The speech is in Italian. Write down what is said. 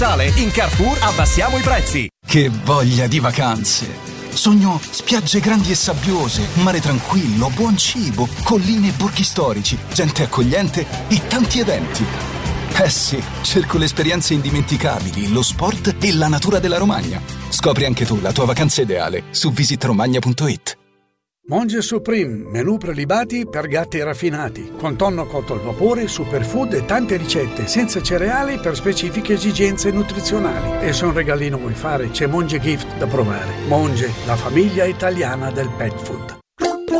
In Carrefour abbassiamo i prezzi. Che voglia di vacanze! Sogno spiagge grandi e sabbiose, mare tranquillo, buon cibo, colline e borghi storici, gente accogliente e tanti eventi. Eh sì, cerco le esperienze indimenticabili, lo sport e la natura della Romagna. Scopri anche tu la tua vacanza ideale su visitromagna.it. Monge Supreme, menù prelibati per gatti raffinati, con tonno cotto al vapore, superfood e tante ricette, senza cereali per specifiche esigenze nutrizionali. E se un regalino vuoi fare, c'è Monge Gift da provare. Monge, la famiglia italiana del pet food.